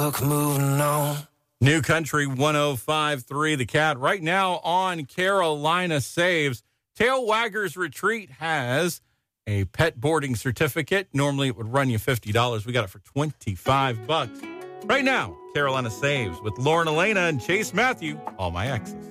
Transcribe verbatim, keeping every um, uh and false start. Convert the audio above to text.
Look, moving on. New Country one oh five point three, The Cat. Right now on Carolina Saves, Tail Waggers Retreat has a pet boarding certificate. Normally it would run you fifty dollars. We got it for twenty-five bucks. Right now, Carolina Saves with Lauren Elena and Chase Matthew, All My Exes.